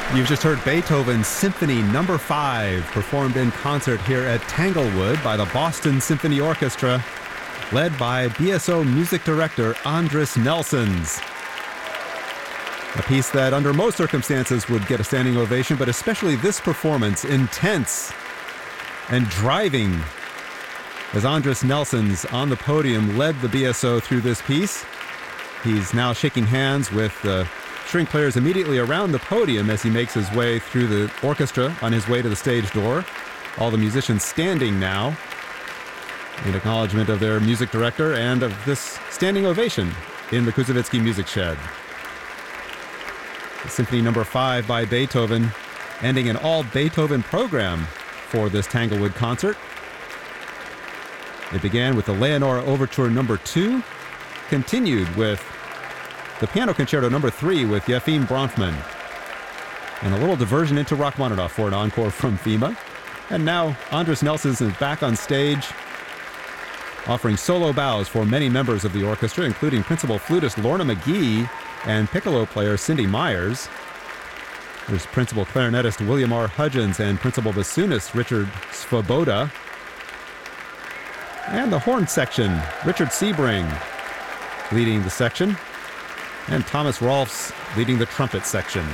You've just heard Beethoven's Symphony No. 5 performed in concert here at Tanglewood by the Boston Symphony Orchestra, led by BSO music director Andris Nelsons. A piece that under most circumstances would get a standing ovation, but especially this performance, intense and driving, as Andris Nelsons on the podium led the BSO through this piece. He's now shaking hands with the string players immediately around the podium as he makes his way through the orchestra on his way to the stage door. All the musicians standing now in acknowledgement of their music director and of this standing ovation in the Kuzovitsky Music Shed. The Symphony No. 5 by Beethoven, ending an all-Beethoven program for this Tanglewood concert. It began with the Leonora Overture No. 2, continued with the Piano Concerto No. 3 with Yefim Bronfman, and a little diversion into Rachmaninoff for an encore from Fima. And now Andris Nelsons is back on stage, offering solo bows for many members of the orchestra, including principal flutist Lorna McGee and piccolo player Cindy Myers. There's principal clarinetist William R. Hudgens and principal bassoonist Richard Svoboda. And the horn section, Richard Sebring leading the section, and Thomas Rolfs leading the trumpet section.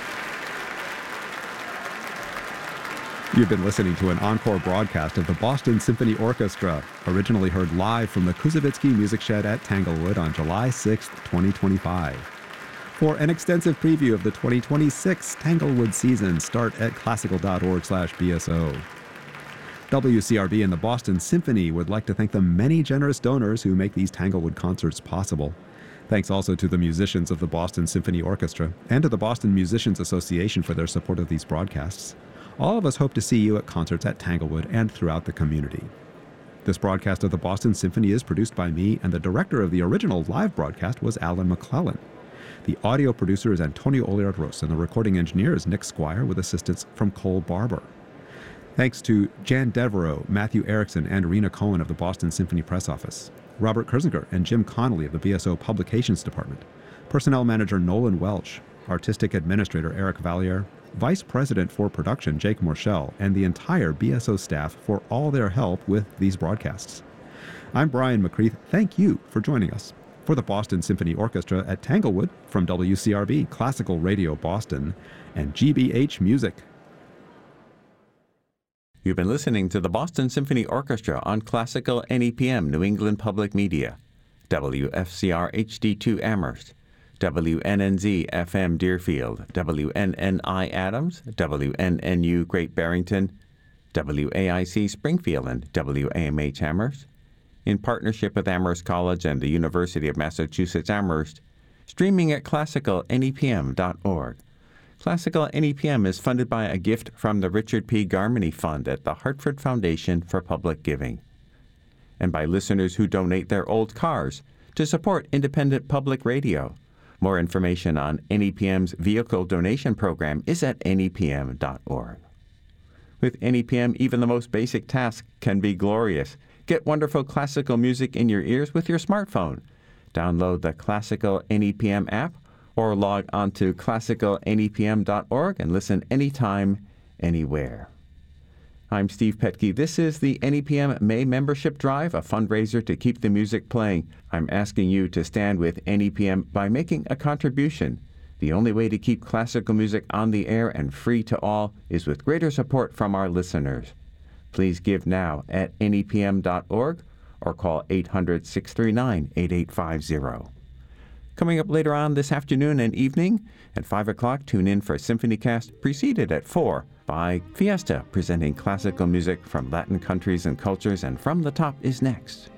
You've been listening to an encore broadcast of the Boston Symphony Orchestra, originally heard live from the Kuzovitsky Music Shed at Tanglewood on July 6, 2025. For an extensive preview of the 2026 Tanglewood season, start at classical.org/BSO. WCRB and the Boston Symphony would like to thank the many generous donors who make these Tanglewood concerts possible. Thanks also to the musicians of the Boston Symphony Orchestra and to the Boston Musicians Association for their support of these broadcasts. All of us hope to see you at concerts at Tanglewood and throughout the community. This broadcast of the Boston Symphony is produced by me, and the director of the original live broadcast was Alan McClellan. The audio producer is Antonio Oliard-Ros, and the recording engineer is Nick Squire with assistance from Cole Barber. Thanks to Jan Devereaux, Matthew Erickson, and Rena Cohen of the Boston Symphony Press Office, Robert Kersinger and Jim Connolly of the BSO Publications Department, Personnel Manager Nolan Welch, Artistic Administrator Eric Valliere, Vice President for Production Jake Morshell, and the entire BSO staff for all their help with these broadcasts. I'm Brian McCreath. Thank you for joining us. For the Boston Symphony Orchestra at Tanglewood, from WCRB, Classical Radio Boston, and GBH Music. You've been listening to the Boston Symphony Orchestra on Classical NEPM New England Public Media, WFCR HD2 Amherst, WNNZ FM Deerfield, WNNI Adams, WNNU Great Barrington, WAIC Springfield, and WAMH Amherst, in partnership with Amherst College and the University of Massachusetts Amherst, streaming at classicalnepm.org. Classical NEPM is funded by a gift from the Richard P. Garmany Fund at the Hartford Foundation for Public Giving, and by listeners who donate their old cars to support independent public radio. More information on NEPM's vehicle donation program is at nepm.org. With NEPM, even the most basic task can be glorious. Get wonderful classical music in your ears with your smartphone. Download the Classical NEPM app or log on to classicalnepm.org and listen anytime, anywhere. I'm Steve Petke. This is the NEPM May Membership Drive, a fundraiser to keep the music playing. I'm asking you to stand with NEPM by making a contribution. The only way to keep classical music on the air and free to all is with greater support from our listeners. Please give now at nepm.org or call 800-639-8850. Coming up later on this afternoon and evening, at 5 o'clock, tune in for SymphonyCast, preceded at 4 by Fiesta, presenting classical music from Latin countries and cultures, and From the Top is next.